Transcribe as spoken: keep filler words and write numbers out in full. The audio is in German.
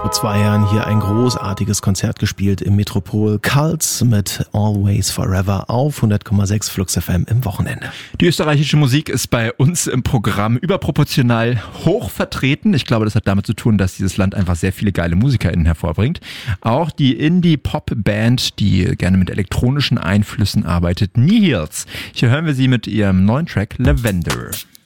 Vor zwei Jahren hier ein großartiges Konzert gespielt im Metropol. Cults mit Always Forever auf hundert Komma sechs Flux F M im Wochenende. Die österreichische Musik ist bei uns im Programm überproportional hoch vertreten. Ich glaube, das hat damit zu tun, dass dieses Land einfach sehr viele geile MusikerInnen hervorbringt. Auch die Indie-Pop-Band, die gerne mit elektronischen Einflüssen arbeitet, Nihils. Hier hören wir sie mit ihrem neuen Track Lavender.